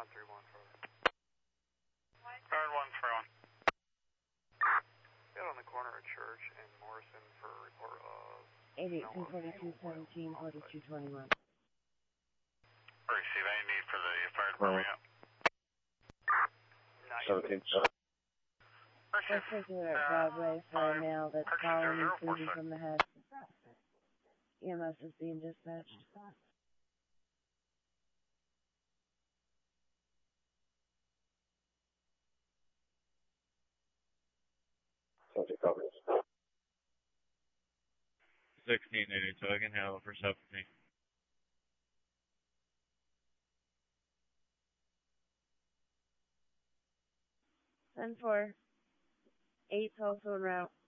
131 for Guard 131. Get on the corner of Church and Morrison for a report of 882-4217, 4221. Receive any need for the fire department yet? 17. Let's circular at Broadway for a male that's falling and bleeding from the head. EMS is being dispatched. Subject coverage. 1682, I can handle for 17. Send for 8's also en route.